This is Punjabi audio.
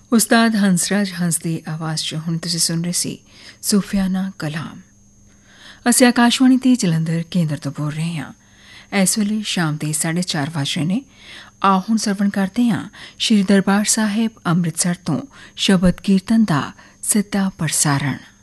ਉਸਤਾਦ ਹੰਸਰਾਜ ਹੰਸ ਦੀ ਆਵਾਜ਼ 'ਚ ਹੁਣ ਤੁਸੀਂ ਸੁਣ ਰਹੇ ਸੀ ਸੂਫੀਆਨਾ ਕਲਾਮ। ਅਸੀਂ ਆਕਾਸ਼ਵਾਣੀ ਤੇ ਜਲੰਧਰ ਕੇਂਦਰ ਤੋਂ ਬੋਲ ਰਹੇ ਹਾਂ। ਇਸ ਵੇਲੇ ਸ਼ਾਮ ਦੇ 4:30 ਵੱਜ ਰਹੇ ਨੇ। ਆਓ ਹੁਣ ਸਰਵਣ ਕਰਦੇ ਹਾਂ ਸ਼੍ਰੀ ਦਰਬਾਰ ਸਾਹਿਬ ਅੰਮ੍ਰਿਤਸਰ ਤੋਂ ਸ਼ਬਦ ਕੀਰਤਨ ਦਾ ਸਿੱਧਾ ਪ੍ਰਸਾਰਣ।